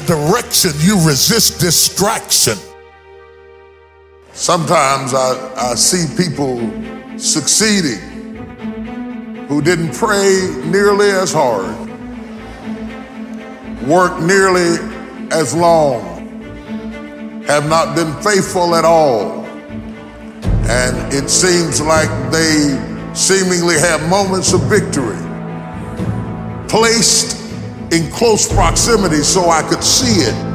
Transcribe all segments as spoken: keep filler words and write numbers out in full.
direction, you resist distraction. Sometimes I, I see people succeeding who didn't pray nearly as hard, work nearly as long, have not been faithful at all. And it seems like they seemingly have moments of victory, placed in close proximity so I could see it.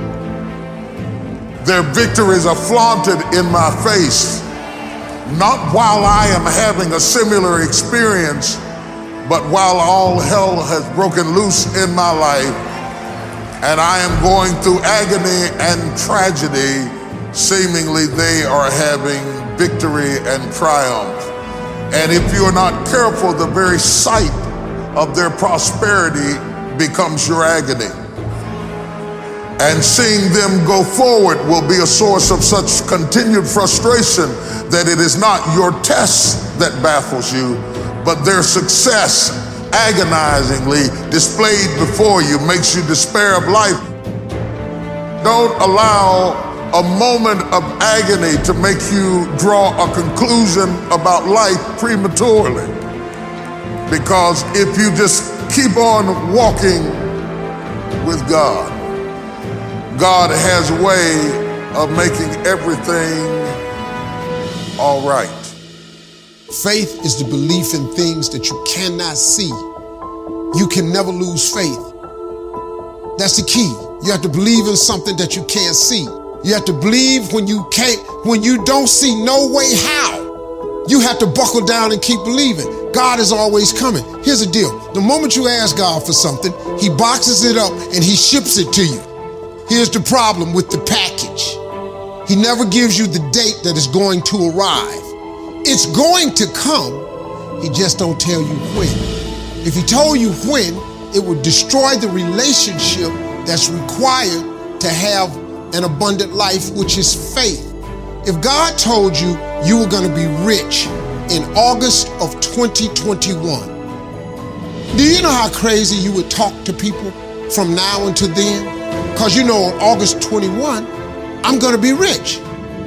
Their victories are flaunted in my face, not while I am having a similar experience, but while all hell has broken loose in my life and I am going through agony and tragedy. Seemingly they are having victory and triumph. And if you are not careful, the very sight of their prosperity becomes your agony. And seeing them go forward will be a source of such continued frustration that it is not your test that baffles you, but their success agonizingly displayed before you makes you despair of life. Don't allow a moment of agony to make you draw a conclusion about life prematurely. Because if you just keep on walking with God, God has a way of making everything all right. Faith is the belief in things that you cannot see. You can never lose faith. That's the key. You have to believe in something that you can't see. You have to believe when you can't, when you don't see no way how. You have to buckle down and keep believing. God is always coming. Here's the deal. The moment you ask God for something, He boxes it up and He ships it to you. Here's the problem with the package. He never gives you the date that it's going to arrive. It's going to come. He just don't tell you when. If He told you when, it would destroy the relationship that's required to have an abundant life, which is faith. If God told you you were going to be rich in August of twenty twenty-one, do you know how crazy you would talk to people from now until then? Because you know on August twenty-first, I'm going to be rich.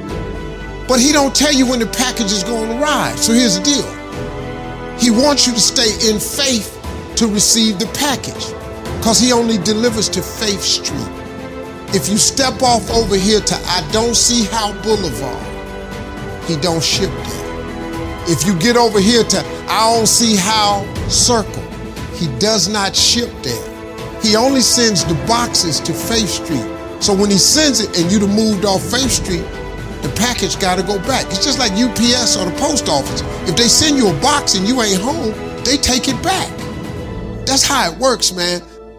But He don't tell you when the package is going to arrive. So here's the deal. He wants you to stay in faith to receive the package, because He only delivers to Faith Street. If you step off over here to I Don't See How Boulevard, He don't ship there. If you get over here to I Don't See How Circle, He does not ship there. He only sends the boxes to Faith Street. So when He sends it and you'd have moved off Faith Street, the package got to go back. It's just like U P S or the post office. If they send you a box and you ain't home, they take it back. That's how it works, man.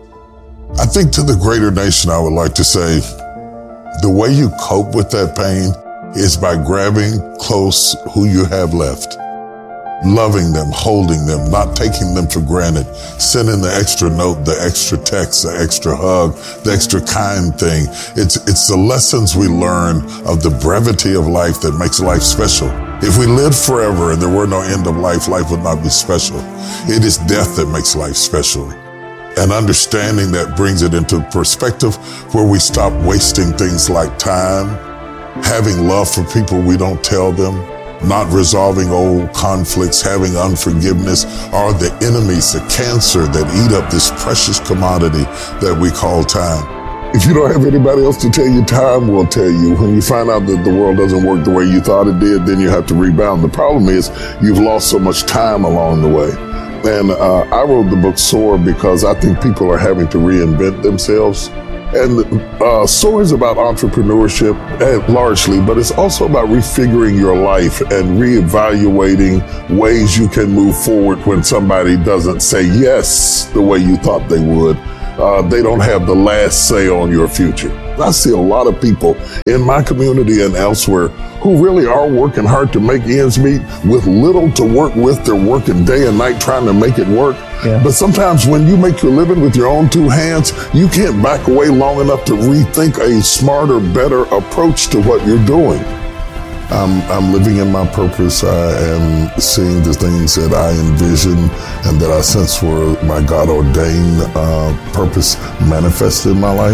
I think to the greater nation, I would like to say, the way you cope with that pain is by grabbing close who you have left, loving them, holding them, not taking them for granted, sending the extra note, the extra text, the extra hug, the extra kind thing. It's, it's the lessons we learn of the brevity of life that makes life special. If we lived forever and there were no end of life, life would not be special. It is death that makes life special. And understanding that brings it into perspective where we stop wasting things like time, having love for people we don't tell them, not resolving old conflicts, having unforgiveness, are the enemies, the cancer that eat up this precious commodity that we call time. If you don't have anybody else to tell you, time will tell you. When you find out that the world doesn't work the way you thought it did, then you have to rebound. The problem is you've lost so much time along the way. And uh, I wrote the book Soar because I think people are having to reinvent themselves. And uh, Soar is about entrepreneurship uh, largely, but it's also about refiguring your life and reevaluating ways you can move forward when somebody doesn't say yes the way you thought they would. Uh, they don't have the last say on your future. I see a lot of people in my community and elsewhere who really are working hard to make ends meet with little to work with. They're working day and night trying to make it work. Yeah. But sometimes when you make your living with your own two hands, you can't back away long enough to rethink a smarter, better approach to what you're doing. I'm, I'm living in my purpose. I am seeing the things that I envision and that I sense were my God-ordained uh, purpose manifested in my life.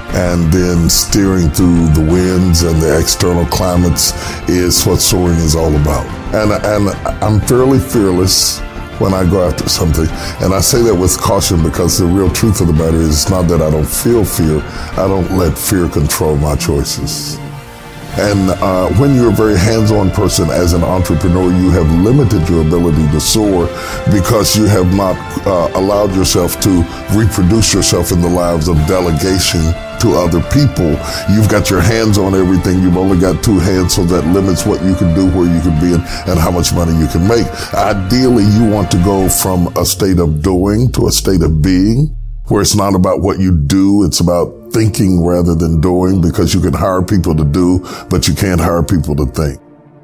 And then steering through the winds and the external climates is what soaring is all about. And, and I'm fairly fearless when I go after something. And I say that with caution because the real truth of the matter is it's not that I don't feel fear. I don't let fear control my choices. And uh, when you're a very hands-on person as an entrepreneur, you have limited your ability to soar because you have not uh, allowed yourself to reproduce yourself in the lives of delegation to other people. You've got your hands on everything. You've only got two hands, so that limits what you can do, where you can be, and, and how much money you can make. Ideally, you want to go from a state of doing to a state of being, where it's not about what you do, it's about thinking rather than doing, because you can hire people to do, but you can't hire people to think.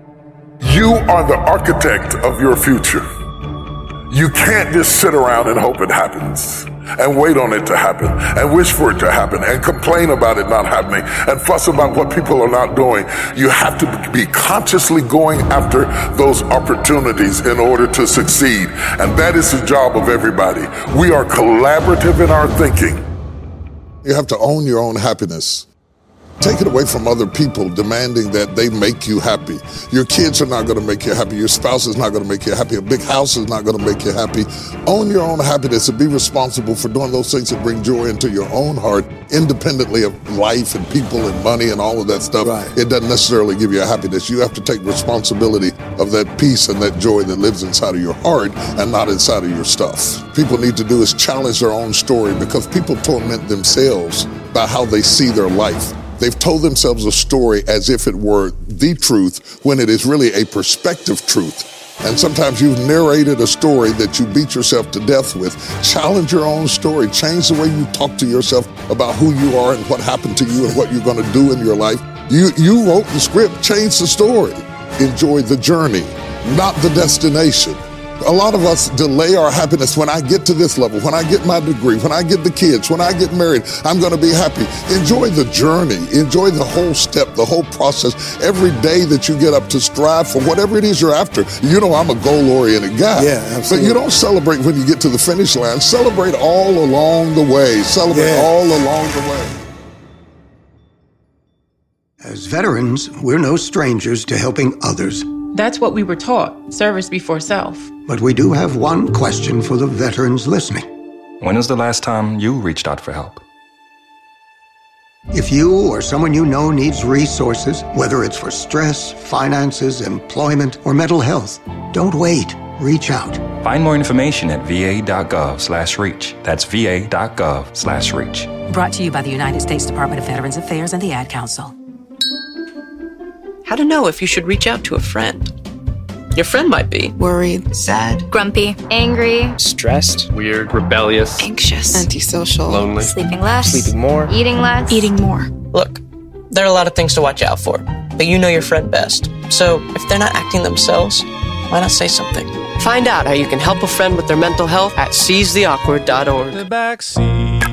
You are the architect of your future. You can't just sit around and hope it happens and wait on it to happen and wish for it to happen and complain about it not happening and fuss about what people are not doing. You have to be consciously going after those opportunities in order to succeed. And that is the job of everybody. We are collaborative in our thinking. You have to own your own happiness. Take it away from other people demanding that they make you happy. Your kids are not going to make you happy. Your spouse is not going to make you happy. A big house is not going to make you happy. Own your own happiness and be responsible for doing those things that bring joy into your own heart, independently of life and people and money and all of that stuff. Right. It doesn't necessarily give you a happiness. You have to take responsibility of that peace and that joy that lives inside of your heart and not inside of your stuff. People need to do is challenge their own story, because people torment themselves by how they see their life. They've told themselves a story as if it were the truth, when it is really a perspective truth. And sometimes you've narrated a story that you beat yourself to death with. Challenge your own story. Change the way you talk to yourself about who you are and what happened to you and what you're going to do in your life. You, you wrote the script. Change the story. Enjoy the journey, not the destination. A lot of us delay our happiness. When I get to this level, when I get my degree, when I get the kids, when I get married, I'm going to be happy. Enjoy the journey. Enjoy the whole step, the whole process. Every day that you get up to strive for whatever it is you're after. You know, I'm a goal-oriented guy. Yeah, absolutely. But you don't celebrate when you get to the finish line. Celebrate all along the way. Celebrate yeah. all along the way. As veterans, we're no strangers to helping others. That's what we were taught, service before self. But we do have one question for the veterans listening. When was the last time you reached out for help? If you or someone you know needs resources, whether it's for stress, finances, employment, or mental health, don't wait. Reach out. Find more information at va.gov slash reach. That's va.gov slash reach. Brought to you by the United States Department of Veterans Affairs and the Ad Council. How to know if you should reach out to a friend. Your friend might be worried, sad, grumpy, angry, stressed, weird, rebellious, anxious, antisocial, lonely, sleeping less, sleeping more, eating less, eating more. Look, there are a lot of things to watch out for, but you know your friend best. So if they're not acting themselves, why not say something? Find out how you can help a friend with their mental health at seize the awkward dot org. The backseat.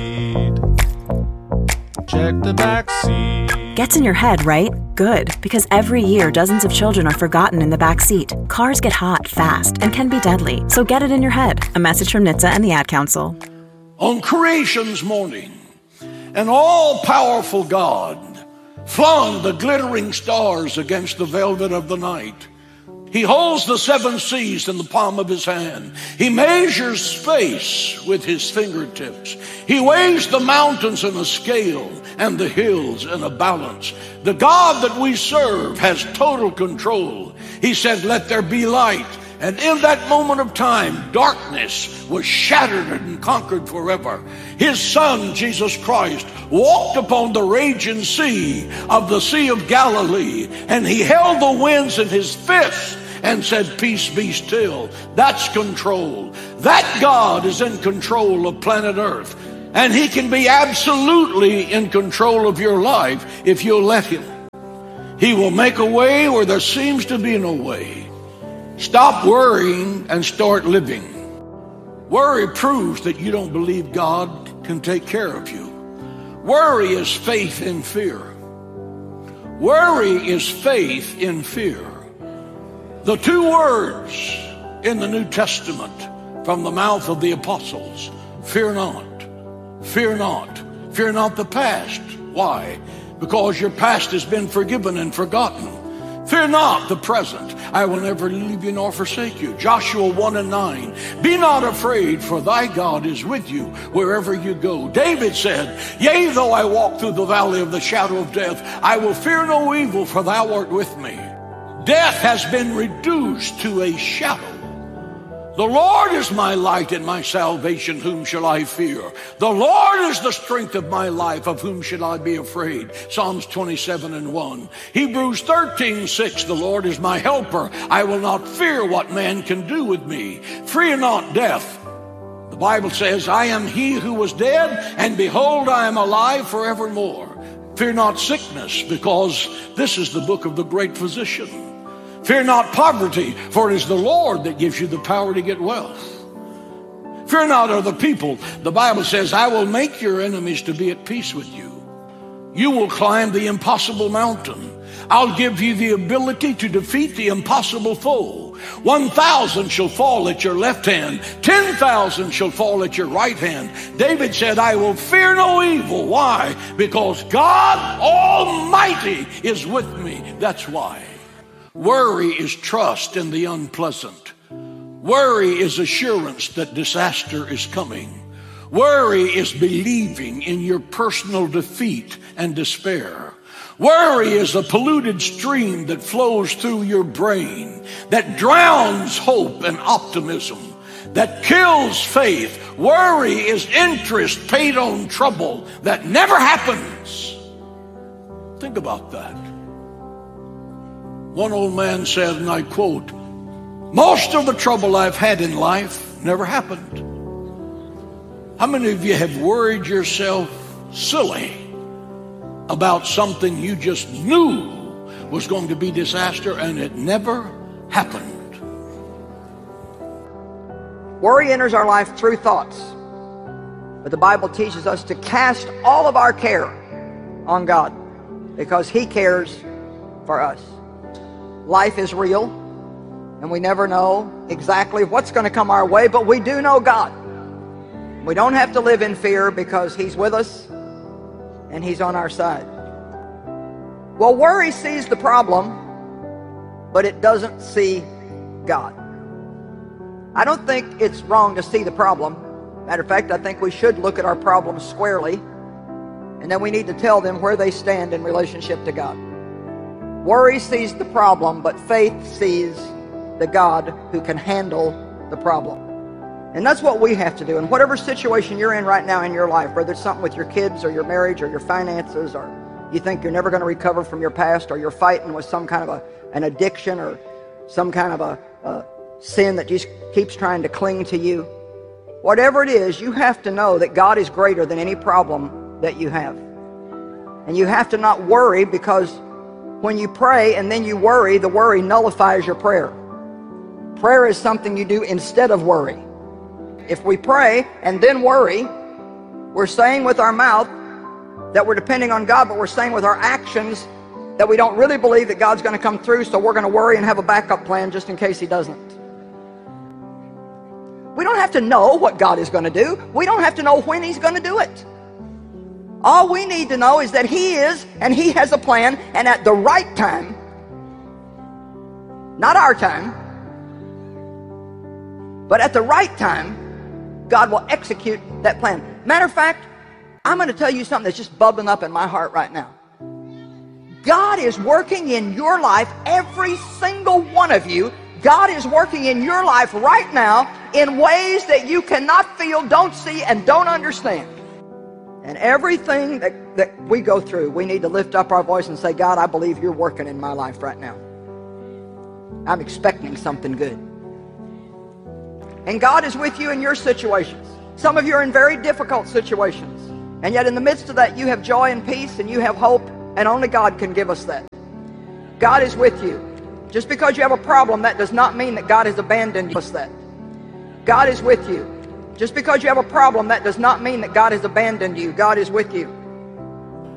Check the backseat. Gets in your head, right? Good, because every year dozens of children are forgotten in the back seat. Cars get hot fast and can be deadly, so get it in your head. A message from N H T S A and the Ad Council. On creation's morning, an all-powerful God flung the glittering stars against the velvet of the night. He holds the seven seas in the palm of his hand. He measures space with his fingertips. He weighs the mountains in a scale and the hills in a balance. The God that we serve has total control. He said, "Let there be light." And in that moment of time, darkness was shattered and conquered forever. His Son, Jesus Christ, walked upon the raging sea of the Sea of Galilee, and he held the winds in his fist and said, "Peace, be still." That's control. That God is in control of planet Earth, and he can be absolutely in control of your life if you'll let him. He will make a way where there seems to be no way. Stop worrying and start living. Worry proves that you don't believe God can take care of you. Worry is faith in fear. Worry is faith in fear. The two words in the New Testament from the mouth of the apostles: fear not, fear not, fear not the past, Why? Because your past has been forgiven and forgotten. Fear not the present. I will never leave you nor forsake you. Joshua one and nine. Be not afraid, for thy God is with you wherever you go. David said, yea, though I walk through the valley of the shadow of death, I will fear no evil, for thou art with me. Death has been reduced to a shadow. The Lord is my light and my salvation, whom shall I fear? The Lord is the strength of my life, of whom shall I be afraid? Psalms twenty-seven and one. Hebrews thirteen six. The Lord is my helper. I will not fear what man can do with me. Fear not death. The Bible says, I am he who was dead, and behold, I am alive forevermore. Fear not sickness, because this is the book of the great physician. Fear not poverty, for it is the Lord that gives you the power to get wealth. Fear not other people. The Bible says, I will make your enemies to be at peace with you. You will climb the impossible mountain. I'll give you the ability to defeat the impossible foe. One thousand shall fall at your left hand. Ten thousand shall fall at your right hand. David said, I will fear no evil. Why? Because God Almighty is with me. That's why. Worry is trust in the unpleasant. Worry is assurance that disaster is coming. Worry is believing in your personal defeat and despair. Worry is a polluted stream that flows through your brain, that drowns hope and optimism, that kills faith. Worry is interest paid on trouble that never happens. Think about that. One old man said, and I quote, most of the trouble I've had in life never happened. How many of you have worried yourself silly about something you just knew was going to be disaster and it never happened? Worry enters our life through thoughts. But the Bible teaches us to cast all of our care on God because He cares for us. Life is real, and we never know exactly what's going to come our way, but we do know God. We don't have to live in fear because He's with us and He's on our side. Well, worry sees the problem, but it doesn't see God. I don't think it's wrong to see the problem. Matter of fact, I think we should look at our problems squarely, and then we need to tell them where they stand in relationship to God. Worry sees the problem, but faith sees the God who can handle the problem. And that's what we have to do. In whatever situation you're in right now in your life, whether it's something with your kids or your marriage or your finances, or you think you're never going to recover from your past, or you're fighting with some kind of a, an addiction or some kind of a, a sin that just keeps trying to cling to you. Whatever it is, you have to know that God is greater than any problem that you have. And you have to not worry, because when you pray and then you worry, the worry nullifies your prayer. Prayer is something you do instead of worry. If we pray and then worry, we're saying with our mouth that we're depending on God, but we're saying with our actions that we don't really believe that God's going to come through, so we're going to worry and have a backup plan just in case He doesn't. We don't have to know what God is going to do. We don't have to know when He's going to do it. All we need to know is that He is, and He has a plan, and at the right time, not our time, but at the right time, God will execute that plan. Matter of fact, I'm going to tell you something that's just bubbling up in my heart right now. God is working in your life, every single one of you. God is working in your life right now in ways that you cannot feel, don't see, and don't understand. And everything that, that we go through, we need to lift up our voice and say, God, I believe You're working in my life right now. I'm expecting something good. And God is with you in your situations. Some of you are in very difficult situations. And yet in the midst of that, you have joy and peace and you have hope, and only God can give us that. God is with you. Just because you have a problem, that does not mean that God has abandoned us. That God is with you. Just because you have a problem, that does not mean that God has abandoned you. God is with you.